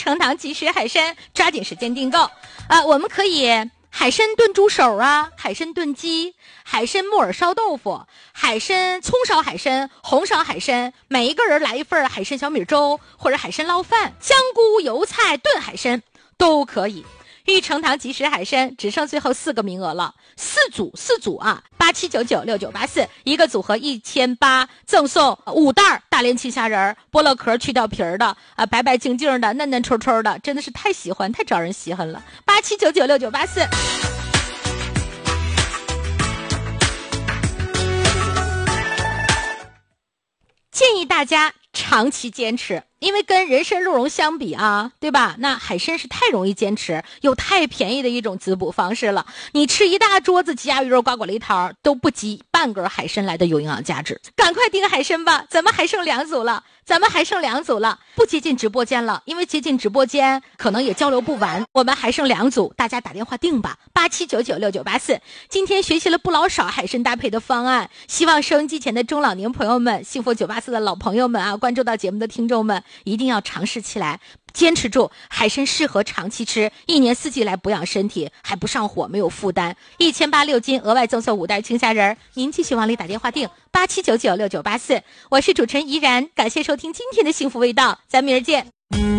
成堂即食海参，抓紧时间订购。我们可以海参炖猪手啊，海参炖鸡，海参木耳烧豆腐，海参葱烧海参，红烧海参，每一个人来一份海参小米粥或者海参捞饭，香菇油菜炖海参都可以。玉成堂即食海参只剩最后4个名额了，四组啊，87996984，一个组合1800，赠送5袋大连青虾仁，剥了壳去掉皮儿的啊，白白净净的，嫩嫩抽抽的，真的是太喜欢，太招人稀罕了。87996984。建议大家长期坚持，因为跟人参鹿茸相比啊，对吧？那海参是太容易坚持又太便宜的一种滋补方式了。你吃一大桌子鸡鸭鱼肉瓜果梨桃都不及半根海参来的有营养价值。赶快订海参吧，咱们还剩2组了，不接近直播间了，因为接近直播间可能也交流不完，我们还剩2组，大家打电话订吧，87996984。今天学习了不老少海参搭配的方案，希望收音机前的中老年朋友们，幸福984的老朋友们啊，关注到节目的听众们一定要尝试起来，坚持住。海参适合长期吃，1年4季来补养身体，还不上火，没有负担。1800斤，额外赠送5袋青虾仁。您继续往里打电话订87996984。我是主持人怡然，感谢收听今天的幸福味道，咱明儿见。